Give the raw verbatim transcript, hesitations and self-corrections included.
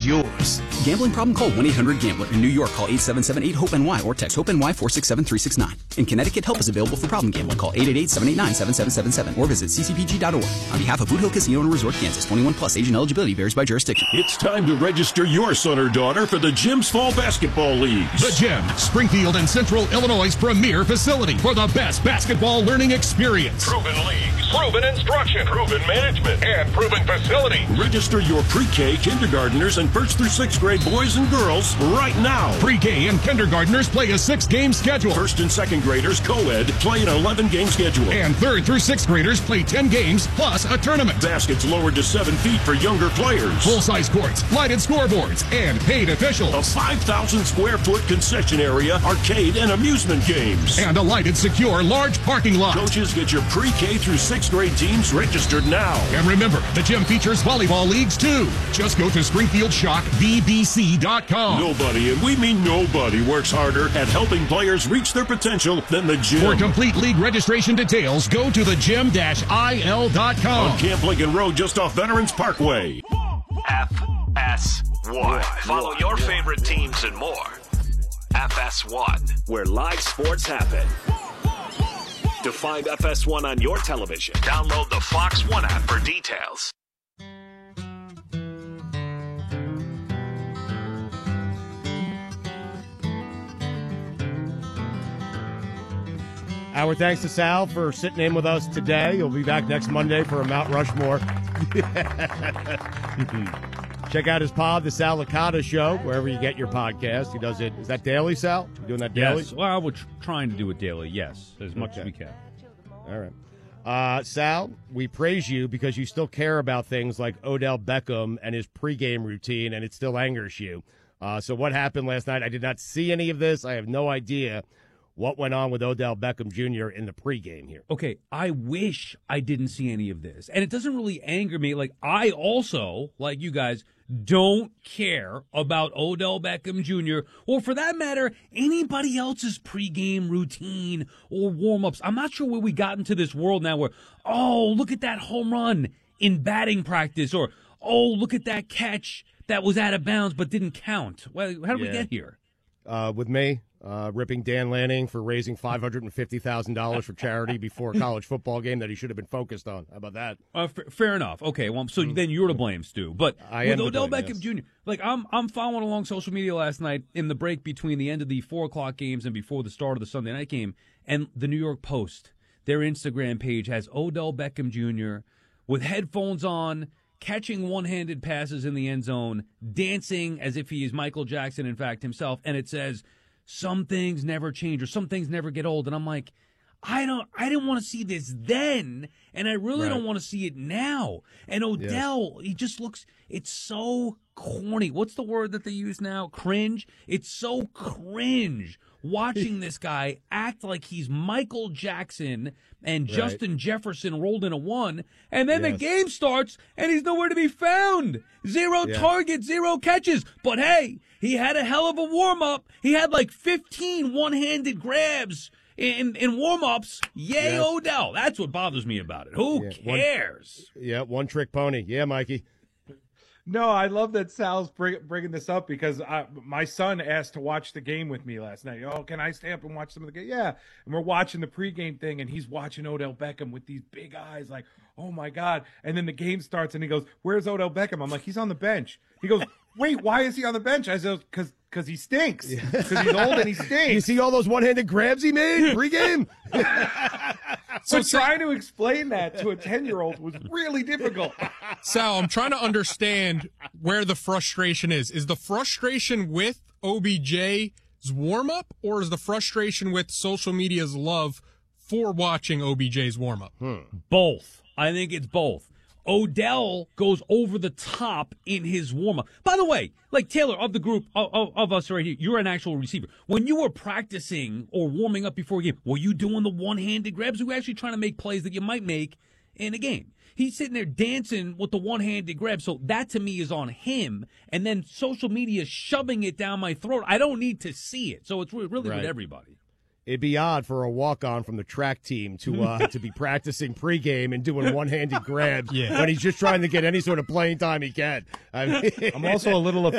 yours. Gambling problem? Call one eight hundred gambler. In New York, call eight seven seven eight hope N Y or text HOPE-NY four six seven three six nine. In Connecticut, help is available for problem gambling. Call eight eight eight seven eight nine seven seven seven seven or visit c c p g dot org. On behalf of Boot Hill Casino and Resort, Kansas, twenty-one plus, age and eligibility varies by jurisdiction. It's time to register your son or daughter for the Gym's Fall Basketball Leagues. The Gym, Springfield and Central Illinois' premier facility for the best basketball learning experience. Proven leagues, proven instruction, proven management, and proven facility. Register your pre-K, kindergartners, and first through sixth grade boys and girls right now. Pre-K and kindergartners play a six-game schedule. First and second graders, co-ed, play an eleven-game schedule. And third through sixth graders play ten games plus a tournament. Baskets lowered to seven feet for younger players. Full-size courts, lighted scoreboards, and paid officials. A five thousand square foot concession area, arcade, and amusement games. And a lighted, secure, large parking lot. Coaches, get your pre-K through sixth grade teams registered now. And remember, the Gym features volleyball leagues too. Just go to springfield shock v b c dot com. Nobody, and we mean nobody, works harder at helping players reach their potential than the Gym. For complete league registration details, go to the gym dash i l dot com. On Camp Lincoln Road, just off Veterans Parkway. F S one. Follow your favorite teams and more. F S one, where live sports happen. To find F S one on your television, download the Fox One app for details. Our thanks to Sal for sitting in with us today. He'll be back next Monday for a Mount Rushmore. Check out his pod, The Sal Licata Show, wherever you get your podcast. He does it. Is that daily, Sal? You doing that daily? Yes. Well, we're tr- trying to do it daily, yes, as much Okay. as we can. All right. Uh, Sal, we praise you because you still care about things like Odell Beckham and his pregame routine, and it still angers you. Uh, so what happened last night? I did not see any of this. I have no idea what went on with Odell Beckham Junior in the pregame here. Okay, I wish I didn't see any of this. And it doesn't really anger me. Like, I also, like you guys, don't care about Odell Beckham Junior or, for that matter, anybody else's pregame routine or warm-ups. I'm not sure where we got into this world now where, oh, look at that home run in batting practice, or, oh, look at that catch that was out of bounds but didn't count. Well, how did Yeah. we get here? Uh, with me, uh, ripping Dan Lanning for raising five hundred fifty thousand dollars for charity before a college football game that he should have been focused on. How about that? Uh, f- fair enough. Okay, well, so then you're to blame, Stu. But I with am to Odell blame, Beckham yes. Junior, like I'm, I'm following along social media last night in the break between the end of the four o'clock games and before the start of the Sunday night game, and the New York Post, their Instagram page has Odell Beckham Junior with headphones on, catching one-handed passes in the end zone, dancing as if he is Michael Jackson, in fact, himself, and it says, some things never change or some things never get old. And I'm like, I don't, I didn't want to see this then, and I really Right. don't want to see it now. And Odell, he just looks, it's so corny. What's the word that they use now? Cringe? It's so cringe watching this guy act like he's Michael Jackson and Right. Justin Jefferson rolled in a one, and then the Yes. game starts and he's nowhere to be found. Zero Yeah. targets, zero catches. But hey, he had a hell of a warm-up. He had like fifteen one-handed grabs in, in warm-ups. Yay, Yes. Odell. That's what bothers me about it. Who Yeah, one- cares? Yeah, one-trick pony. Yeah, Mikey. No, I love that Sal's bring, bringing this up because I, my son asked to watch the game with me last night. Oh, can I stay up and watch some of the game? Yeah. And we're watching the pregame thing, and he's watching Odell Beckham with these big eyes like, oh, my God. And then the game starts, and he goes, where's Odell Beckham? I'm like, he's on the bench. He goes, wait, why is he on the bench? I said, because because he stinks. Because he's old and he stinks. You see all those one-handed grabs he made pregame? So trying to explain that to a ten-year-old was really difficult. Sal, I'm trying to understand where the frustration is. Is the frustration with O B J's warm-up, or is the frustration with social media's love for watching O B J's warm-up? Hmm. Both. I think it's both. Odell goes over the top in his warm-up. By the way, like Taylor, of the group, of, of, of us right here, you're an actual receiver. When you were practicing or warming up before a game, were you doing the one-handed grabs? Or were you actually trying to make plays that you might make in a game? He's sitting there dancing with the one-handed grab, so that to me is on him. And then social media shoving it down my throat. I don't need to see it. So it's really, really Right. with everybody. It'd be odd for a walk-on from the track team to uh, to be practicing pregame and doing one-handed grabs Yeah. when he's just trying to get any sort of playing time he can. I mean, I'm also a little